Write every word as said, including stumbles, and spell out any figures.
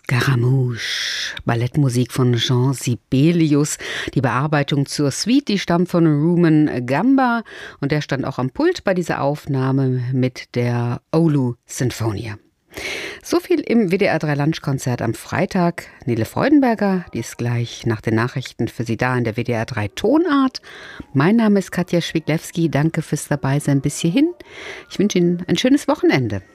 Scaramouche, Ballettmusik von Jean Sibelius. Die Bearbeitung zur Suite, die stammt von Rumen Gamba und der stand auch am Pult bei dieser Aufnahme mit der Oulu Sinfonia. So viel im W D R drei Lunchkonzert am Freitag. Nele Freudenberger, die ist gleich nach den Nachrichten für Sie da in der W D R drei Tonart. Mein Name ist Katja Schwiglewski. Danke fürs Dabeisein bis hierhin. Ich wünsche Ihnen ein schönes Wochenende.